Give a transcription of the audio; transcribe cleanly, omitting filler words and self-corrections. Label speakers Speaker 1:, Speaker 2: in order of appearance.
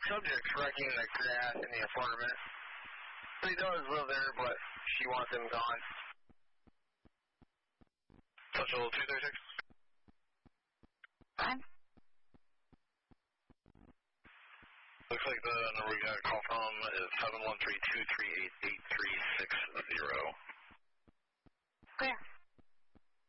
Speaker 1: Subject's wrecking the grass in the apartment. He does live there, but she wants him gone. Central 236.
Speaker 2: Fine.
Speaker 1: Looks like the number we got a call from is 713-238-8360.
Speaker 2: Clear.